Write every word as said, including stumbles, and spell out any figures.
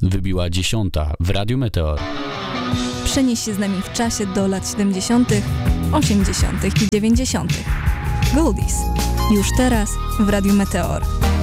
Wybiła dziesiąta w Radiu Meteor. Przenieś się z nami w czasie do lat siedemdziesiątych, osiemdziesiątych i dziewięćdziesiątych. Goldies. Już teraz w Radiu Meteor.